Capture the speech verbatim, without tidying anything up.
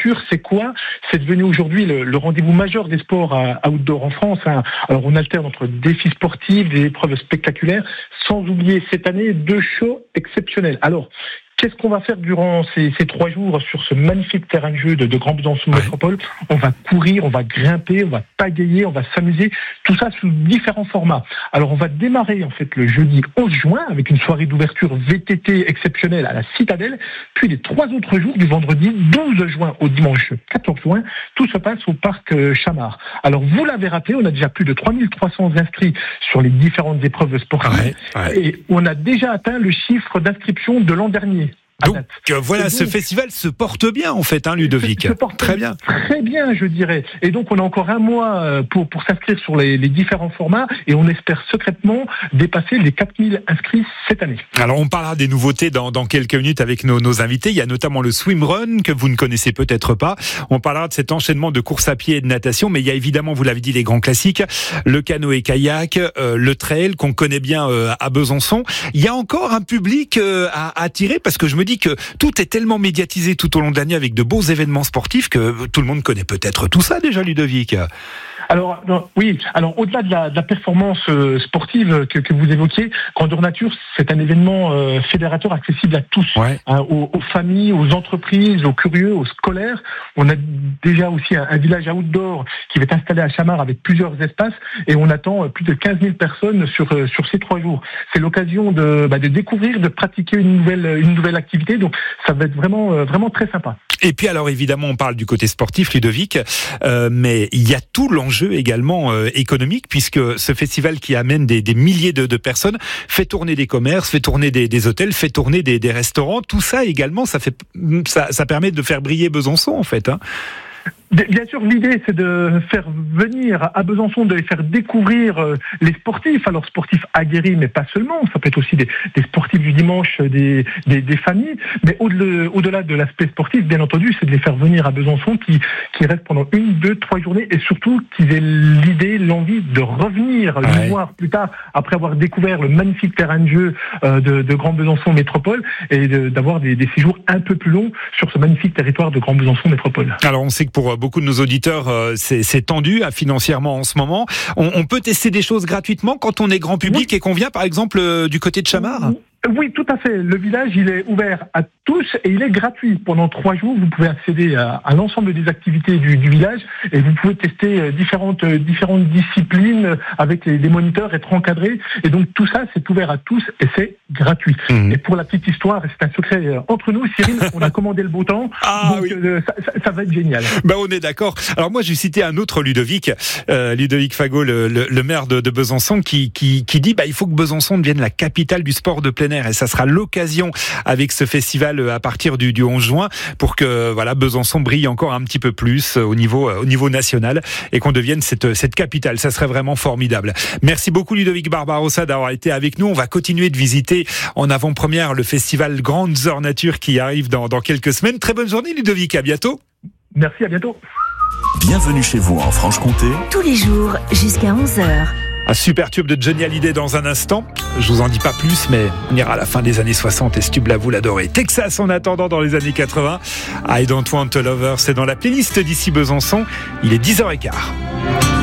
nature, c'est quoi ? C'est devenu aujourd'hui le, le rendez-vous majeur des sports à, outdoor en France. Hein. Alors on alterne entre défis sportifs, des épreuves spectaculaires, sans oublier cette année deux shows exceptionnels. Alors, qu'est-ce qu'on va faire durant ces, ces trois jours sur ce magnifique terrain de jeu de, de Grand Besançon Métropole ? On va courir, on va grimper, on va pagayer, on va s'amuser, tout ça sous différents formats. Alors on va démarrer en fait le jeudi onze juin avec une soirée d'ouverture V T T exceptionnelle à la Citadelle, puis les trois autres jours du vendredi douze juin au dimanche quatorze juin, tout se passe au parc Chamard. Alors vous l'avez rappelé, on a déjà plus de trois mille trois cents inscrits sur les différentes épreuves sportives ouais, ouais. et on a déjà atteint le chiffre d'inscription de l'an dernier. Donc euh, voilà, donc, ce festival se porte bien en fait, hein, Ludovic. Se, se porte très bien, très bien, je dirais. Et donc on a encore un mois pour pour s'inscrire sur les, les différents formats et on espère secrètement dépasser les quatre mille inscrits cette année. Alors on parlera des nouveautés dans dans quelques minutes avec nos nos invités. Il y a notamment le swimrun que vous ne connaissez peut-être pas. On parlera de cet enchaînement de course à pied et de natation, mais il y a évidemment, vous l'avez dit, les grands classiques, le canoë-kayak, euh, le trail qu'on connaît bien euh, à Besançon. Il y a encore un public euh, à attirer parce que je me dis que tout est tellement médiatisé tout au long de l'année avec de beaux événements sportifs que tout le monde connaît peut-être tout ça déjà, Ludovic. Alors non, oui, alors au-delà de la, de la performance euh, sportive que, que vous évoquiez, Grandeur Nature, c'est un événement euh, fédérateur accessible à tous, ouais. hein, aux, aux familles, aux entreprises, aux curieux, aux scolaires. On a déjà aussi un, un village outdoor qui va être installé à Chamard avec plusieurs espaces et on attend plus de quinze mille personnes sur euh, sur ces trois jours. C'est l'occasion de, bah, de découvrir, de pratiquer une nouvelle une nouvelle activité. Donc ça va être vraiment euh, vraiment très sympa. Et puis alors évidemment on parle du côté sportif, Ludovic, euh, mais il y a tout l'enjeu également euh, économique puisque ce festival qui amène des, des milliers de, de personnes fait tourner des commerces, fait tourner des, des hôtels, fait tourner des, des restaurants. Tout ça également, ça fait ça, ça permet de faire briller Besançon en fait. Hein. Bien sûr, l'idée, c'est de faire venir à Besançon, de les faire découvrir les sportifs. Alors, sportifs aguerris, mais pas seulement. Ça peut être aussi des, des sportifs du dimanche, des, des, des familles. Mais au-delà, au-delà de l'aspect sportif, bien entendu, c'est de les faire venir à Besançon, qui, qui restent pendant une, deux, trois journées, et surtout qu'ils aient l'idée, l'envie de revenir ouais. le voir plus tard, après avoir découvert le magnifique terrain de jeu de, de Grand Besançon Métropole, et de, d'avoir des, des séjours un peu plus longs sur ce magnifique territoire de Grand Besançon Métropole. Alors, on sait que pour beaucoup de nos auditeurs, euh, c'est, c'est tendu hein, financièrement en ce moment. On, on peut tester des choses gratuitement quand on est grand public oui. et qu'on vient par exemple euh, du côté de Chamard ? Oui, tout à fait. Le village, il est ouvert à tous et il est gratuit. Pendant trois jours, vous pouvez accéder à, à l'ensemble des activités du, du village et vous pouvez tester différentes, différentes disciplines avec les, les moniteurs, être encadré. Et donc, tout ça, c'est ouvert à tous et c'est gratuit. Mmh. Et pour la petite histoire, c'est un secret entre nous, Cyril, on a commandé le beau temps. Ah, donc, oui. euh, ça, ça, ça va être génial. Ben, on est d'accord. Alors, moi, je vais citer un autre Ludovic, euh, Ludovic Fagot, le, le, le maire de, de Besançon, qui, qui, qui dit, bah, il faut que Besançon devienne la capitale du sport de plein air. Et ça sera l'occasion avec ce festival à partir du, du onze juin pour que voilà Besançon brille encore un petit peu plus au niveau, au niveau national et qu'on devienne cette, cette capitale. Ça serait vraiment formidable. Merci beaucoup Ludovic Barbarossa d'avoir été avec nous. On va continuer de visiter en avant-première le festival Grandeur Nature qui arrive dans, dans quelques semaines. Très bonne journée Ludovic, à bientôt. Merci, à bientôt. Bienvenue chez vous en Franche-Comté. Tous les jours jusqu'à onze heures. Un super tube de Johnny Hallyday dans un instant. Je vous en dis pas plus, mais on ira à la fin des années soixante et ce tube-là, vous l'adorez. Texas en attendant dans les années quatre-vingts. I Don't Want a Lover, c'est dans la playlist d'ici Besançon. Il est dix heures quinze.